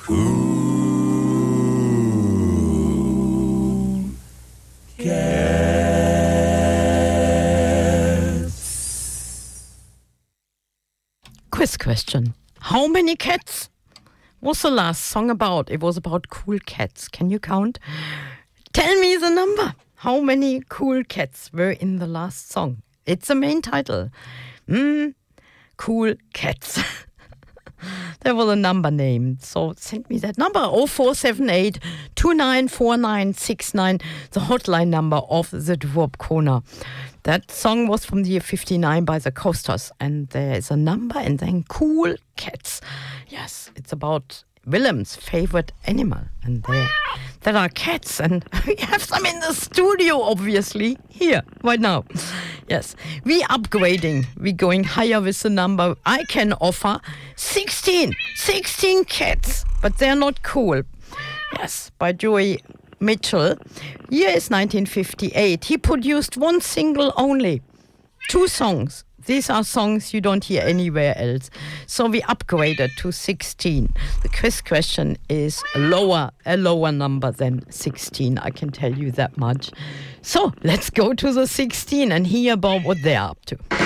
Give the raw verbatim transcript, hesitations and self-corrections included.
Cool Cats. Quiz question. How many cats was the last song about? It was about cool cats. Can you count? Tell me the number. How many cool cats were in the last song? It's the main title. Mm, cool cats. There was a number named. So send me that number. oh four seven eight, two nine four nine six nine, the hotline number of the Doo-Wop Corner. That song was from the year fifty-nine by the Coasters. And there is a number and then cool cats. Yes, it's about Willem's favorite animal. And there, there are cats, and we have them in the studio, obviously, here, right now. Yes, we upgrading. We going higher with the number. I can offer sixteen, sixteen cats, but they're not cool. Yes, by Joey Mitchell. Year is nineteen fifty-eight. He produced one single only, two songs. These are songs you don't hear anywhere else. So we upgraded to sixteen. The quiz question is a lower, a lower number than sixteen. I can tell you that much. So let's go to the sixteen and hear about what they're up to.